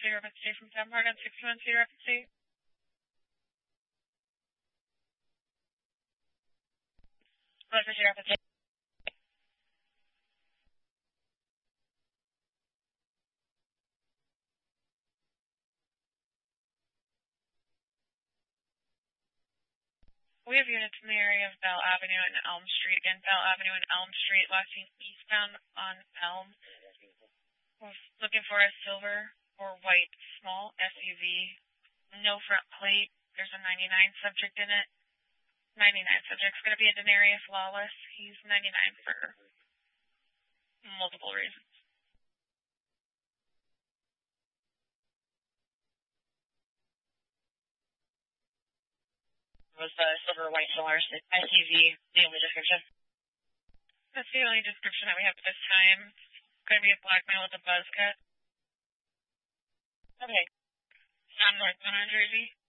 Cedar Rapids State from Denmark on 61 Cedar Rapids State. For Cedar Rapids State. We have units in the area of Bell Avenue and Elm Street. Again, Bell Avenue and Elm Street, last seen eastbound on Elm. We're looking for a silver or white small SUV. No front plate. There's a 99 subject in it. 99 subject's going to be a Denarius Lawless. He's 99 for multiple reasons. Was the silver or white Solaris SUV the only description? That's the only description that we have at this time. It's going to be a black male with a buzz cut. Okay. On northbound on Jersey.